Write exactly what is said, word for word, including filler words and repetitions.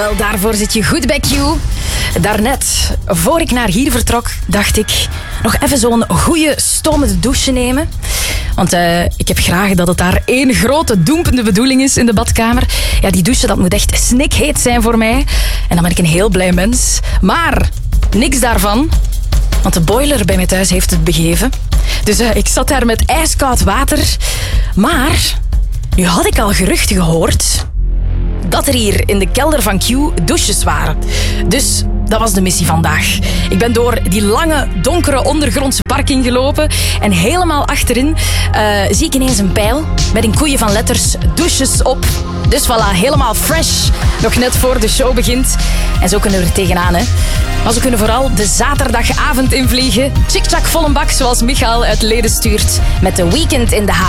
Wel, daarvoor zit je goed bij Q. Daarnet, voor ik naar hier vertrok, dacht ik nog even zo'n goede stomende douche nemen. Want uh, ik heb graag dat het daar één grote doempende bedoeling is in de badkamer. Ja, die douche, dat moet echt snikheet zijn voor mij. En dan ben ik een heel blij mens. Maar niks daarvan. Want de boiler bij mij thuis heeft het begeven. Dus uh, ik zat daar met ijskoud water. Maar nu had ik al geruchten gehoord dat er hier in de kelder van Q douches waren. Dus dat was de missie vandaag. Ik ben door die lange, donkere ondergrondse parking gelopen. En helemaal achterin uh, zie ik ineens een pijl met een koeien van letters douches op. Dus voilà, helemaal fresh. Nog net voor de show begint. En zo kunnen we er tegenaan, hè. Maar ze kunnen vooral de zaterdagavond invliegen. Tjik-tjak vol een bak, zoals Michael uit Leden stuurt. Met de Weekend in de haven.